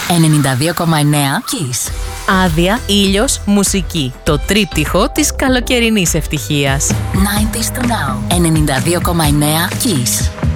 92,9 Kiss. Άδεια, ήλιος, μουσική. Το τρίπτυχο της καλοκαιρινής ευτυχίας. 90s to now. 92,9 Kiss.